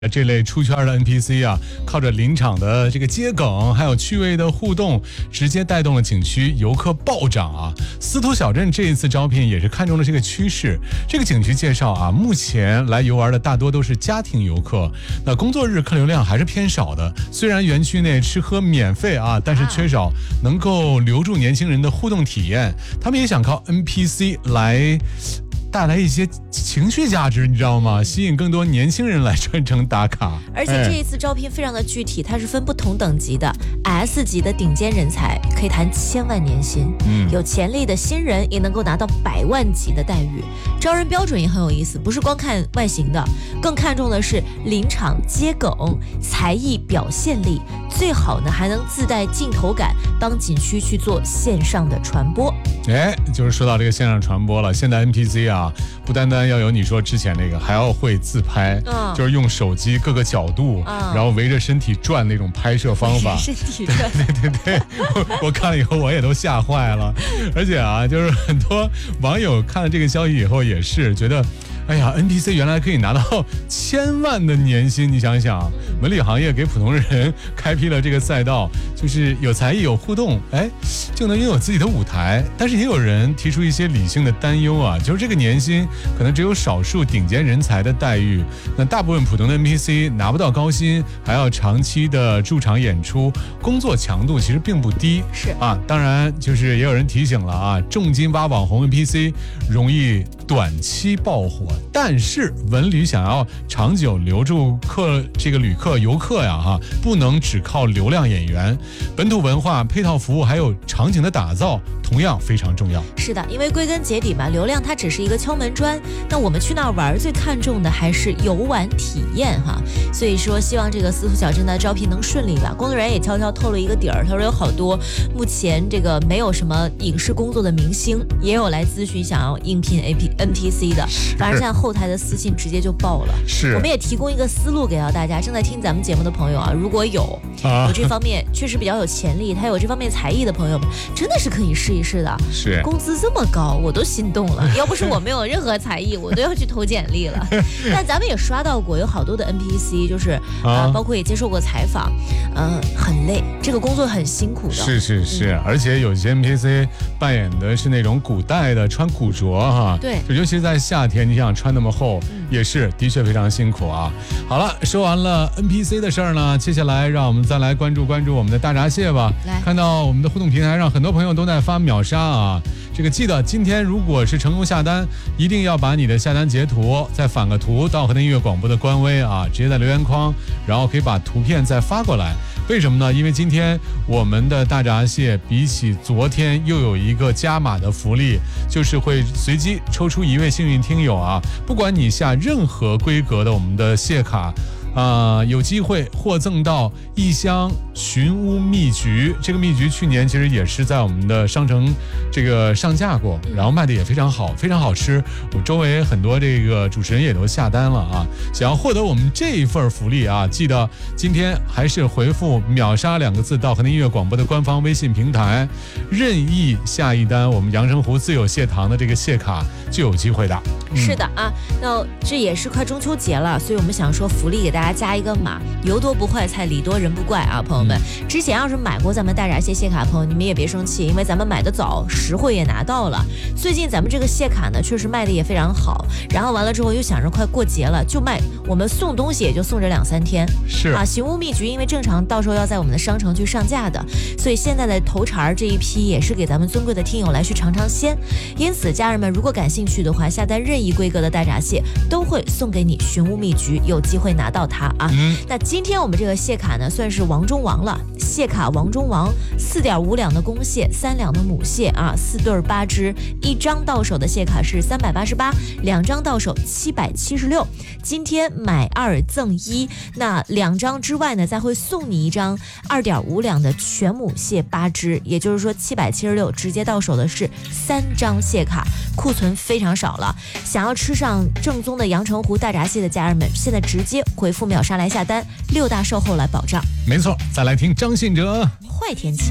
这类出圈的 NPC 啊，靠着临场的这个接梗，还有趣味的互动，直接带动了景区游客暴涨啊！司徒小镇这一次招聘也是看中了这个趋势。这个景区介绍啊，目前来游玩的大多都是家庭游客，那工作日客流量还是偏少的。虽然园区内吃喝免费啊，但是缺少能够留住年轻人的互动体验。他们也想靠 NPC 来带来一些情绪价值，你知道吗？吸引更多年轻人来专程打卡。 而且这一次招聘非常的具体，它是分不同等级的。S 级的顶尖人才可以谈1000万年薪，有潜力的新人也能够拿到100万级的待遇。招人标准也很有意思，不是光看外形的，更看重的是临场接梗、才艺表现力，最好呢还能自带镜头感，帮景区去做线上的传播。 就是说到这个线上传播了，现在 NPC 啊，不单单要有你说之前那个，还要会自拍，就是用手机各个角度，然后围着身体转那种拍摄方法。 身体转， 对，我看了以后我也都吓坏了，而且啊，就是很多网友看了这个消息以后也是觉得，哎呀 ，NPC 原来可以拿到1000万的年薪，你想想，文旅行业给普通人开辟了这个赛道，就是有才艺有互动，就能拥有自己的舞台。但是也有人提出一些理性的担忧啊，就是这个年薪可能只有少数顶尖人才的待遇，那大部分普通的 NPC 拿不到高薪，还要长期的驻场演出，工作强度其实并不低。 是啊，当然就是也有人提醒了啊，重金挖网红 NPC 容易短期爆火，但是文旅想要长久留住旅客游客呀，不能只靠流量演员，本土文化、配套服务还有场景的打造同样非常重要。 是的，因为归根结底嘛，流量它只是一个敲门砖，那我们去那儿玩最看重的还是游玩体验哈。所以说，希望这个司徒小镇的招聘能顺利吧。工作人员也悄悄透了一个底儿，他说有好多目前这个没有什么影视工作的明星，也有来咨询想要应聘 NPC 的，反正现在后台的私信直接就爆了。 是， 我们也提供一个思路给到大家，正在听咱们节目的朋友啊，如果有这方面确实比较有潜力，他有这方面才艺的朋友们，真的是可以试一试的。 是， 工资这么高，我都心动了。要不是我没有任何才艺，我都要去投简历了。但咱们也刷到过，有好多的 NPC， 就是包括也接受过采访，很累，这个工作很辛苦的。 是，而且有些 NPC 扮演的是那种古代的，穿古着哈。 对， 就尤其是在夏天，你想穿那么厚，也是的确非常辛苦啊。好了，说完了 NPC 的事儿呢，接下来让我们再来关注我们的大闸蟹吧。看到我们的互动平台上，很多朋友都在发秒杀啊。这个记得今天如果是成功下单，一定要把你的下单截图再返个图到河南音乐广播的官微啊，直接在留言框，然后可以把图片再发过来。为什么呢？因为今天我们的大闸蟹比起昨天又有一个加码的福利，就是会随机抽出1位幸运听友啊，不管你下任何规格的我们的蟹卡。有机会获赠到1箱寻屋蜜橘，这个蜜橘去年其实也是在我们的商城这个上架过，然后卖的也非常好，非常好吃。我周围很多这个主持人也都下单了啊。想要获得我们这一份福利啊，记得今天还是回复秒杀2个字到河南音乐广播的官方微信平台，任意下一单我们阳澄湖自有蟹塘的这个蟹卡就有机会的。 是的啊，那这也是快中秋节了，所以我们想说福利给大家加一个码，油多不坏菜，礼多人不怪啊，朋友们。之前要是买过咱们大闸蟹卡的朋友，你们也别生气，因为咱们买的早，实惠也拿到了。最近咱们这个蟹卡呢，确实卖的也非常好。然后完了之后又想着快过节了，就卖我们送东西也就送这2-3天。 是啊，寻屋蜜橘因为正常到时候要在我们的商城去上架的，所以现在的头茬这一批也是给咱们尊贵的听友来去尝尝鲜。因此家人们如果感兴趣的话，下单任意规格的大闸蟹都会送给你寻屋蜜橘，有机会拿到它啊。那今天我们这个蟹卡呢，算是王中王了，蟹卡王中王，4.5两的公蟹，3两的母蟹啊，4对8只，1张到手的蟹卡是388，2张到手776。今天买2赠1，那2张之外呢，再会送你1张2.5两的全母蟹8只，也就是说776，直接到手的是3张蟹卡，库存非常少了。想要吃上正宗的阳澄湖大闸蟹的家人们，现在直接回复秒杀来下单，6大售后来保障。 没错，再来听张信哲。 坏天气。